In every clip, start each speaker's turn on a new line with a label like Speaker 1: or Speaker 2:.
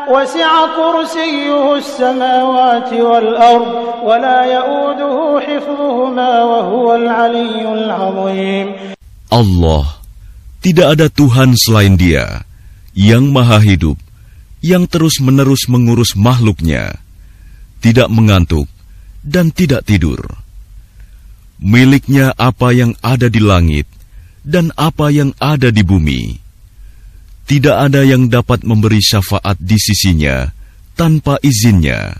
Speaker 1: وسع كرسيه السماوات والأرض ولا يؤوده حفظهما وهو العلي العظيم.
Speaker 2: Allah, tidak ada Tuhan selain Dia, yang maha hidup, yang terus-menerus mengurus makhluknya, tidak mengantuk dan tidak tidur. Miliknya apa yang ada di langit dan apa yang ada di bumi. Tidak ada yang dapat memberi syafaat di sisinya tanpa izinnya.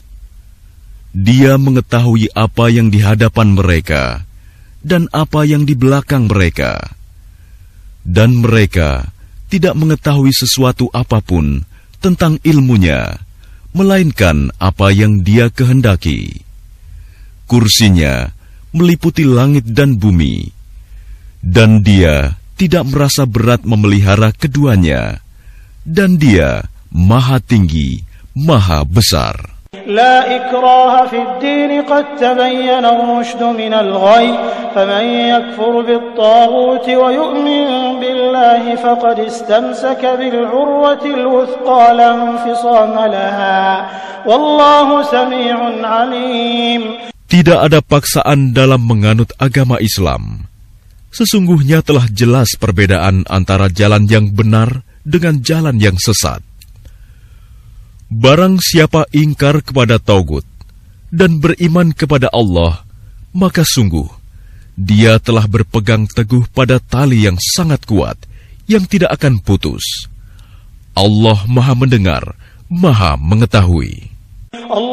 Speaker 2: Dia mengetahui apa yang di hadapan mereka dan apa yang di belakang mereka. Dan mereka tidak mengetahui sesuatu apapun tentang ilmunya, melainkan apa yang Dia kehendaki. Kursinya meliputi langit dan bumi, dan Dia tidak merasa berat memelihara keduanya, dan Dia maha tinggi, maha besar.
Speaker 1: La ikraha fid din qad tabayyana ar-rushd min al-ghay faman yakfur bit-taghut wa yu'min billahi faqad istamsaka bil-'urwati al-wuthqa la infisama laha wallahu samii'un 'alim.
Speaker 2: Tidak ada paksaan dalam menganut agama Islam. Sesungguhnya telah jelas perbedaan antara jalan yang benar dengan jalan yang sesat. Barang siapa ingkar kepada Taugut dan beriman kepada Allah, maka sungguh dia telah berpegang teguh pada tali yang sangat kuat, yang tidak akan putus. Allah Maha Mendengar, Maha Mengetahui.